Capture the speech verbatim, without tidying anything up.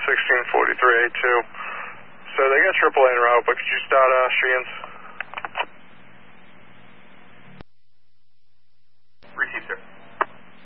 sixteen forty-three A two. So they got triple A en route, but could you start uh, Sheehan's?